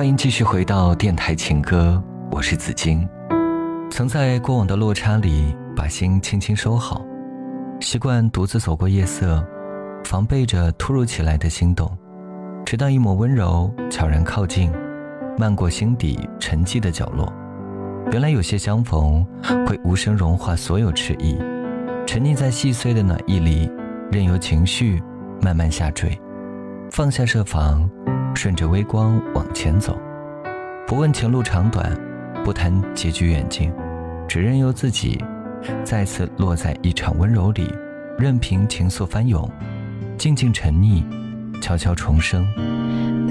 欢迎继续回到电台情歌，我是子金。曾在过往的落差里把心轻轻收好，习惯独自走过夜色，防备着突如其来的心动，直到一抹温柔悄然靠近，漫过心底沉寂的角落。原来有些相逢会无声融化所有迟疑，沉溺在细碎的暖意里，任由情绪慢慢下坠，放下设防，顺着微光往前走，不问前路长短，不谈结局远近，只任由自己再次落在一场温柔里，任凭情愫翻涌，静静沉溺，悄悄重生。